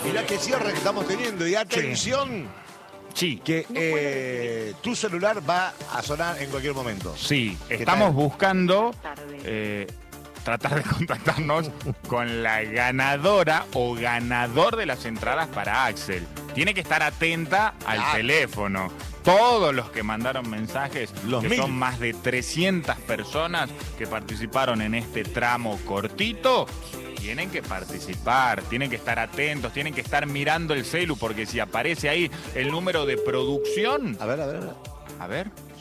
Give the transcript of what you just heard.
Mirá qué cierre que estamos teniendo. Y atención, Sí, que tu celular va a sonar en cualquier momento. sí. ¿Qué Estamos tal? buscando tratar de contactarnos con la ganadora o ganador de las entradas para Axel. Tiene que estar atenta al Claro. teléfono. Todos los que mandaron mensajes, Los que 1000. son más de 300 personas que participaron en este tramo cortito, tienen que participar, tienen que estar atentos, tienen que estar mirando el celu, porque si aparece ahí el número de producción, A ver, a ver, a ver. a ver,